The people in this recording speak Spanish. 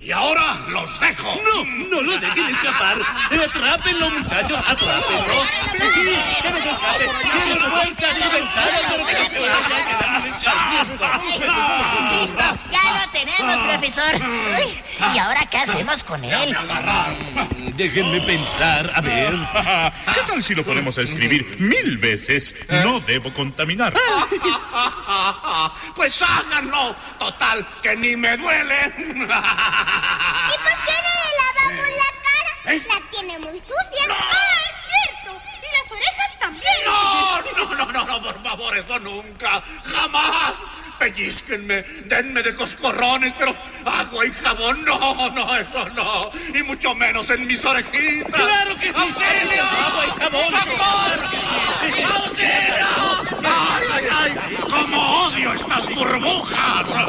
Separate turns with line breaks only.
Y ahora los dejo.
No lo dejen escapar. Atrápenlo, muchachos, atrápenlo. Sí, que no se escape. Cierren puertas y ventanas, pero que no se vaya a quedar en el escarmiento.
¡Listo! ¡Ya lo tenemos, profesor! Uy, ¿y ahora qué hacemos con él?
Déjenme pensar, a ver.
¿Qué tal si lo ponemos a escribir 1000 veces? No debo contaminar.
Pues háganlo. Total, que ni me duele.
¿Y por qué no le lavamos la cara? La tiene muy sucia.
¡No!
¡Ah, es cierto! Y las orejas también.
No, por favor, eso nunca, jamás. Pellízquenme, denme de coscorrones, pero agua y jabón, no, eso no. Y mucho menos en mis orejitas.
¡Claro que sí!
¡Auxilio!
¡Agua y jabón!
¡Auxilio! ¡Ay! ¡Cómo odio estas burbujas!